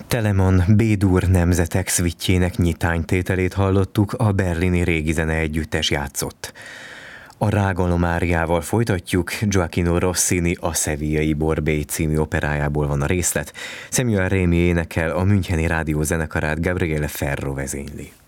Telemann B-dur nemzetek szvitjének nyitánytételét hallottuk, a berlini régi zene együttes játszott. A Rágalom áriával folytatjuk, Gioacchino Rossini A Sevillai Borbély című operájából van a részlet. Samuel Rémy énekel, a Müncheni Rádió zenekarát Gabriele Ferro vezényli.